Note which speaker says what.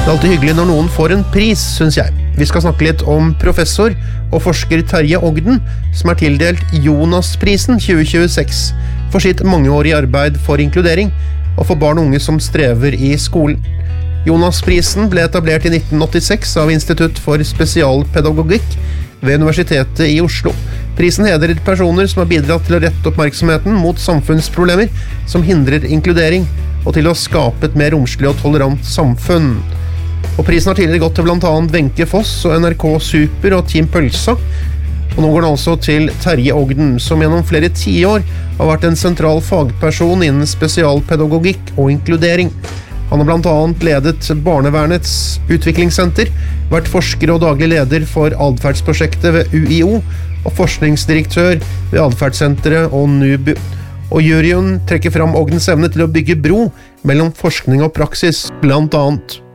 Speaker 1: Det alltid hyggelig når noen får en pris, synes jeg. Vi skal snakke litt om professor og forsker Terje Ogden, som tildelt Jonasprisen 2026 for sitt mangeårige arbeid for inkludering og for barn og unge som strever i skolen. Jonasprisen ble etablert i 1986 av Institutt for spesialpedagogikk ved Universitetet i Oslo. Prisen hedrer personer som har bidratt til å rette oppmerksomheten mot samfunnsproblemer som hindrer inkludering, og til å skape et mer romslig og tolerant samfunn. Og prisen har tidligere gått til blant annet Wenche Foss og NRK Super og Team Pølsa. Og nå går den altså til Terje Ogden, som gjennom flere tiår har vært en sentral fagperson innen spesialpedagogikk og inkludering. Han har blant annet ledet Barnevernets utviklingssenter, vært forsker og daglig leder for adferdsprosjektet ved UiO, og forskningsdirektør ved Adferdssenteret og NUBU. Og juryen trekker fram Ogdens evne til å bygge bro mellom forskning og praksis, blant annet.